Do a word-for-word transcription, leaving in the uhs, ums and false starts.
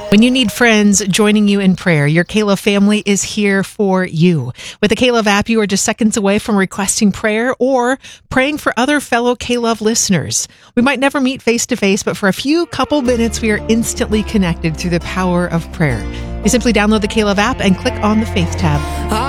When you need friends joining you in prayer, your K-Love family is here for you. With the K-Love app, you are just seconds away from requesting prayer or praying for other fellow K-Love listeners. We might never meet face-to-face, but for a few couple minutes, we are instantly connected through the power of prayer. You simply download the K-Love app and click on the Faith tab.